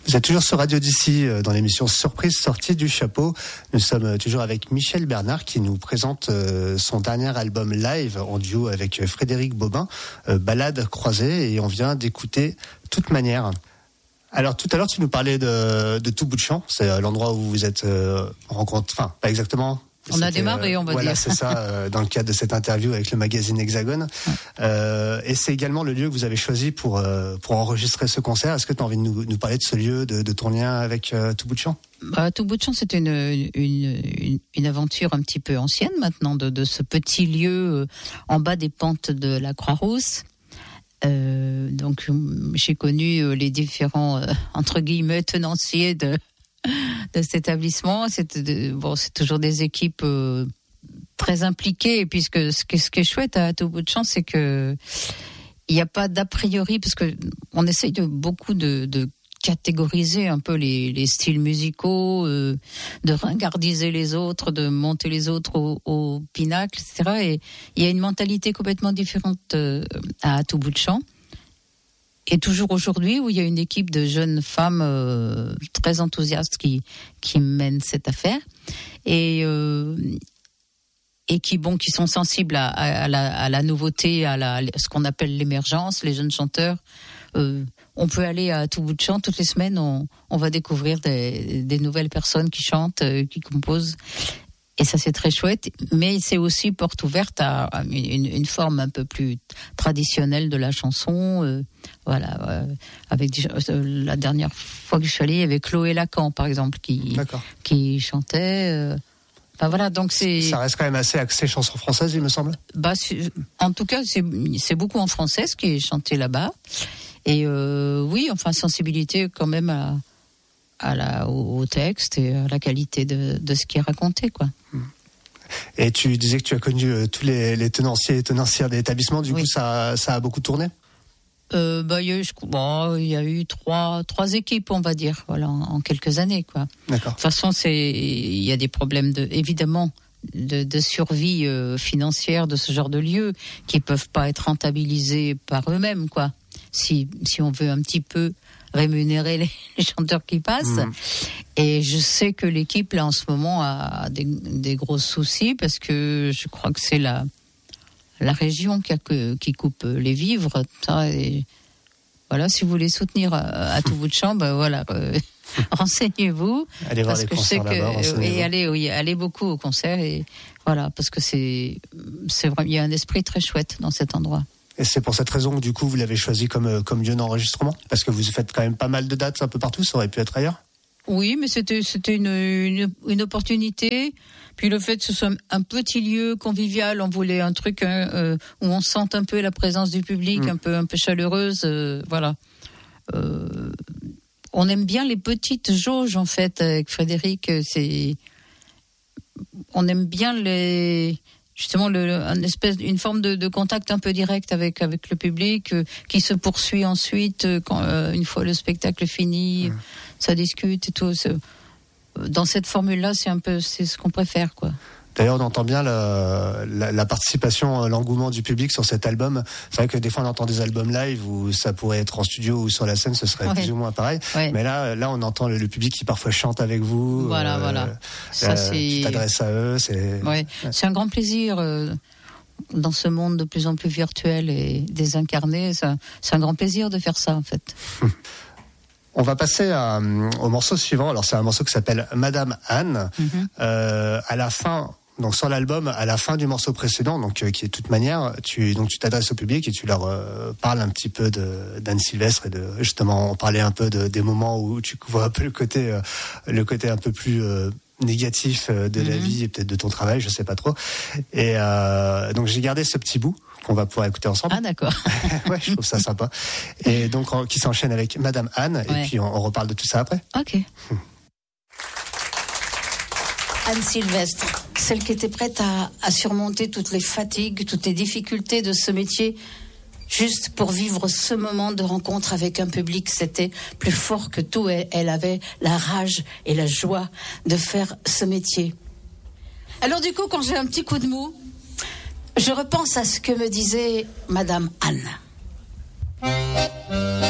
Vous êtes toujours sur Radio d'ici dans l'émission Surprise sortie du chapeau. Nous sommes toujours avec Michel Bernard qui nous présente son dernier album live en duo avec Frédéric Bobin, Balade croisée, et on vient d'écouter Toute manière. Alors tout à l'heure tu nous parlais de Tout bout de champ, c'est l'endroit où vous êtes rencontrés, enfin pas exactement. On a démarré, on va dire. Voilà, c'est ça, dans le cadre de cette interview avec le magazine Hexagone. Ouais. Et c'est également le lieu que vous avez choisi pour enregistrer ce concert. Est-ce que tu as envie de nous parler de ce lieu, de ton lien avec Tout bout de champ ? Tout bout de champ, c'est une aventure un petit peu ancienne maintenant, de ce petit lieu en bas des pentes de la Croix-Rousse. Donc j'ai connu les différents, entre guillemets, tenanciers de cet établissement. C'est toujours des équipes très impliquées, puisque ce qui est chouette à Tout bout de champ, c'est que il n'y a pas d'a priori, parce que on essaye beaucoup de catégoriser un peu les styles musicaux, de ringardiser les autres, de monter les autres au pinacle, etc. Et il y a une mentalité complètement différente à Tout bout de champ. Et toujours aujourd'hui, où il y a une équipe de jeunes femmes très enthousiastes qui mènent cette affaire et qui sont sensibles à la nouveauté, à ce qu'on appelle l'émergence, les jeunes chanteurs. On peut aller à Tout bout de champ toutes les semaines. On va découvrir des nouvelles personnes qui chantent, qui composent. Et ça, c'est très chouette, mais c'est aussi porte ouverte à une forme un peu plus traditionnelle de la chanson. Avec la dernière fois que je suis allée, il y avait Chloé Lacan, par exemple, qui chantait. Voilà, donc ça reste quand même assez axé chanson française, il me semble. En tout cas, c'est beaucoup en français ce qui est chanté là-bas. Et oui, enfin, sensibilité quand même au texte et à la qualité de ce qui est raconté, quoi. Et tu disais que tu as connu tous les tenanciers et tenancières de l'établissement. Du coup, ça a beaucoup tourné. Il y a eu trois équipes, on va dire, voilà, en quelques années, quoi. D'accord. De toute façon, il y a des problèmes évidemment de survie financière de ce genre de lieux qui peuvent pas être rentabilisés par eux-mêmes, quoi. Si on veut un petit peu rémunérer les chanteurs qui passent. Et je sais que l'équipe là en ce moment a des gros soucis, parce que je crois que c'est la région qui coupe les vivres. Et voilà, si vous voulez soutenir à Tout bout de champ, renseignez-vous. Allez voir les concerts là-bas. Allez beaucoup aux concerts, et voilà, parce que c'est vrai, il y a un esprit très chouette dans cet endroit. Et c'est pour cette raison que du coup vous l'avez choisi comme lieu d'enregistrement, parce que vous faites quand même pas mal de dates un peu partout. Ça aurait pu être ailleurs. Oui, mais c'était une opportunité. Puis le fait que ce soit un petit lieu convivial, on voulait un truc où on sente un peu la présence du public, un peu chaleureuse. Voilà. On aime bien les petites jauges, en fait, avec Frédéric. On aime bien justement une forme de contact un peu direct avec le public, qui se poursuit ensuite quand une fois le spectacle fini, ça discute et tout. Dans cette formule-là, c'est ce qu'on préfère, quoi. D'ailleurs, on entend bien la participation, l'engouement du public sur cet album. C'est vrai que des fois, on entend des albums live où ça pourrait être en studio ou sur la scène, ce serait plus ou moins pareil. Ouais. Mais là, on entend le public qui parfois chante avec vous. Voilà. Ça, tu t'adresses à eux. C'est un grand plaisir dans ce monde de plus en plus virtuel et désincarné. C'est un grand plaisir de faire ça, en fait. On va passer au morceau suivant. Alors, c'est un morceau qui s'appelle Madame Anne. À la fin. Donc sur l'album, à la fin du morceau précédent, donc qui est Toute manière, tu t'adresses au public et tu leur parles un petit peu d'Anne Sylvestre et justement parler un peu des moments où tu vois un peu le côté un peu plus négatif de la vie et peut-être de ton travail, je sais pas trop. Et donc j'ai gardé ce petit bout qu'on va pouvoir écouter ensemble. Ah d'accord. Ouais, je trouve ça sympa. Et donc qui s'enchaîne avec Madame Anne, et puis on reparle de tout ça après. Ok. Anne Sylvestre, celle qui était prête à surmonter toutes les fatigues, toutes les difficultés de ce métier, juste pour vivre ce moment de rencontre avec un public. C'était plus fort que tout. Elle avait la rage et la joie de faire ce métier. Alors du coup, quand j'ai un petit coup de mou, je repense à ce que me disait Madame Anne.